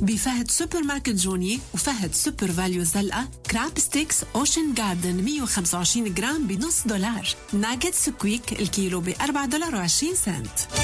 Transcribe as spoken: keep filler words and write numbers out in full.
بفهد سوبر ماركت جوني وفهد سوبر فاليو زلقة. كراب ستيكس أوشن جاردن مية وخمسة وعشرين جرام بنص دولار. ناجت سكويك الكيلو بأربعة دولار وعشرين سنت.